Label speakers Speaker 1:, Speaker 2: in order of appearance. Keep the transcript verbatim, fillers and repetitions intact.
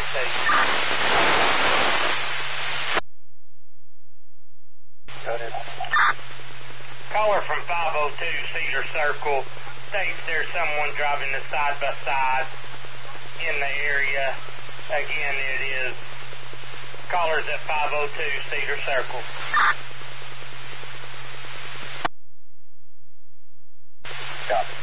Speaker 1: two.
Speaker 2: Go ahead.
Speaker 1: Caller from five oh two Cedar Circle states there's someone driving the side-by-side in the area. Again, it is callers at five oh two Cedar Circle.
Speaker 2: Copy.